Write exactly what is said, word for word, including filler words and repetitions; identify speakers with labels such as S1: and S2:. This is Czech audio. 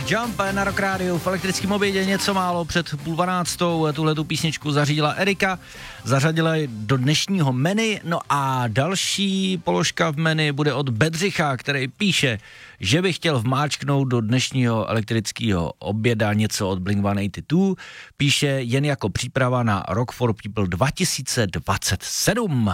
S1: Jump na Rock Rádiu v elektrickém obědě něco málo před půl dvanáctou. Tuhletu písničku zařídila Erika, zařadila ji do dnešního menu. No a další položka v menu bude od Bedřicha, který píše, že by chtěl vmáčknout do dnešního elektrického oběda něco od Blink sto osmdesát dva. Píše jen jako příprava na Rock for People dva tisíce dvacet sedm.